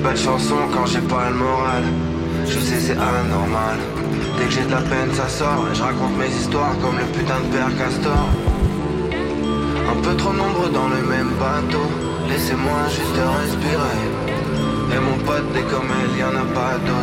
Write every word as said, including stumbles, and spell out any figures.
belles chansons quand j'ai pas le moral. Je sais c'est anormal. Dès que j'ai de la peine ça sort. Et je raconte mes histoires comme le putain de père Castor. Un peu trop nombreux dans le même bateau. Laissez-moi juste respirer. Et mon pote dès comme elle y'en a pas d'autre.